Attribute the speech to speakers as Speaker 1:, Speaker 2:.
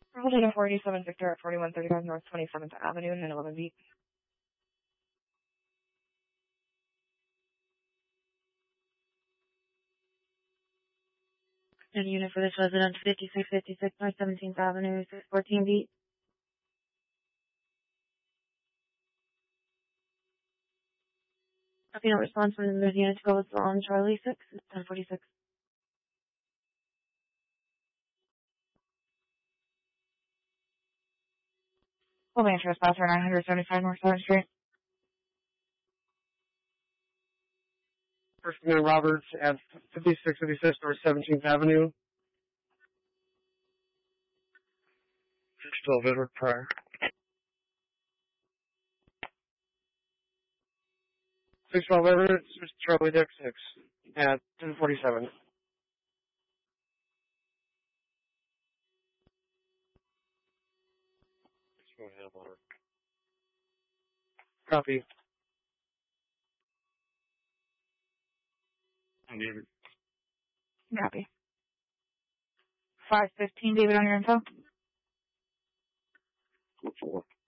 Speaker 1: Bravo Data 487 Victor at 4135 North 27th Avenue, 911 beat.
Speaker 2: And unit for this resident, 5656 North 17th Avenue, 614 beat. Copy, no response from the unit to go with on Charlie 6, 1046.
Speaker 1: Full man trespasser 975 North 7th Street.
Speaker 3: First Name Roberts at 5656 North 17th Avenue. 612 Edward Pryor. 612 Edward, Charlie Dick 6 at 1047. Copy.
Speaker 4: David.
Speaker 1: Copy. 515 David on your info.
Speaker 4: 4.